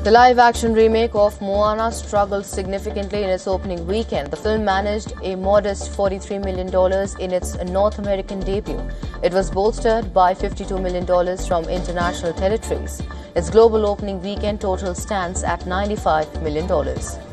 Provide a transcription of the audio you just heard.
The live-action remake of Moana struggled significantly in its opening weekend. The film managed a modest $43 million in its North American debut. It was bolstered by $52 million from international territories. Its global opening weekend total stands at $95 million.